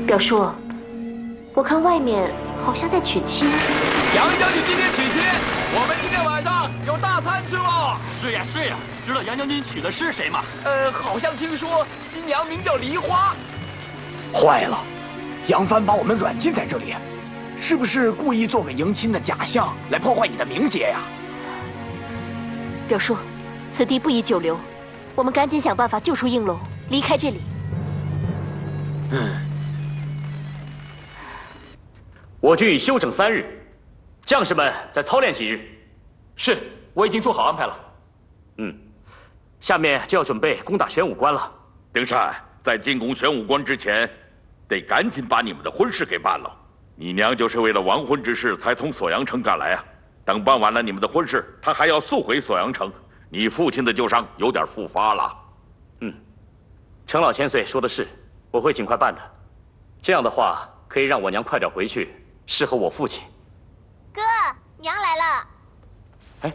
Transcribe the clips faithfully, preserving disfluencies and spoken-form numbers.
表叔，我看外面好像在娶亲。 杨将军今天娶亲，我们今天晚上有大餐吃喽！ 是呀是呀，知道杨将军娶的是谁吗？ 呃，好像听说新娘名叫梨花。 坏了，杨帆把我们软禁在这里，是不是故意做个迎亲的假象来破坏你的名节呀？ 表叔，此地不宜久留，我们赶紧想办法救出应龙，离开这里。 嗯。 我军已休整三日，将士们再操练几日。 是，我已经做好安排了。 嗯，下面就要准备攻打玄武关了。 丁善，在进攻玄武关之前，得赶紧把你们的婚事给办了。你娘就是为了完婚之事才从锁阳城赶来啊。等办完了你们的婚事，她还要速回锁阳城。你父亲的旧伤有点复发了。 嗯，程老千岁说的是，我会尽快办的。这样的话，可以让我娘快点回去。 侍候我父亲。 哥，娘来了。 哎，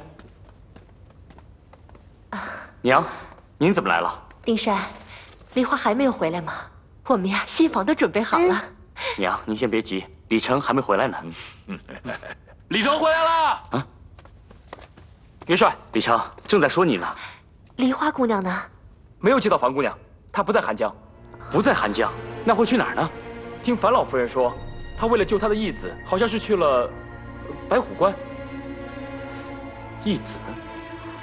娘，您怎么来了？ 丁山，梨花还没有回来吗？我们呀，新房都准备好了。嗯、 娘，您先别急，李成还没回来呢。 李成回来了。 啊， 元帅， 李成正在说你呢。 梨花姑娘呢？ 没有接到樊姑娘，她不在寒江。 不在寒江，那会去哪儿呢？ 听樊老夫人说。 他为了救他的义子，好像是去了白虎关。 义子，